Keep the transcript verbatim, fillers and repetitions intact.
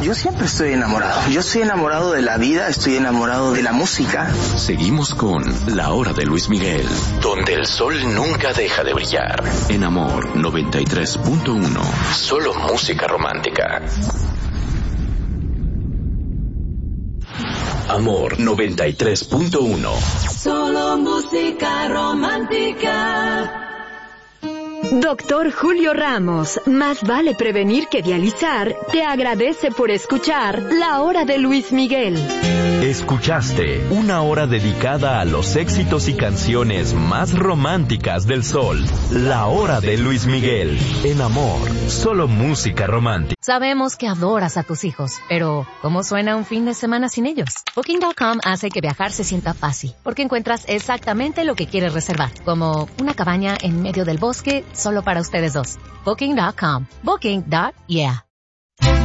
Yo siempre estoy enamorado. Yo estoy enamorado de la vida, estoy enamorado de la música. Seguimos con La Hora de Luis Miguel, donde el sol nunca deja de brillar. En Amor noventa y tres punto uno. Solo música romántica. Amor noventa y tres punto uno. Solo música romántica. Doctor Julio Ramos, más vale prevenir que dializar, te agradece por escuchar La Hora de Luis Miguel. Escuchaste una hora dedicada a los éxitos y canciones más románticas del sol. La Hora de Luis Miguel. En Amor, solo música romántica. Sabemos que adoras a tus hijos, pero ¿cómo suena un fin de semana sin ellos? Booking punto com hace que viajar se sienta fácil, porque encuentras exactamente lo que quieres reservar, como una cabaña en medio del bosque, solo para ustedes dos. Booking punto com. Booking. Yeah.